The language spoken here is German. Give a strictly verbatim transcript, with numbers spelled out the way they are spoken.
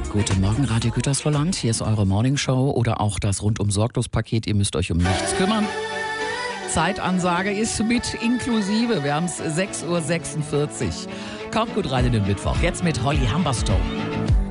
Guten Morgen, Radio Gütersloh. Hier ist eure Morningshow oder auch das Rundum-Sorglos-Paket. Ihr müsst euch um nichts kümmern. Zeitansage ist mit inklusive. Wir haben es sechs Uhr sechsundvierzig. Kommt gut rein in den Mittwoch. Jetzt mit Holly Humberstone.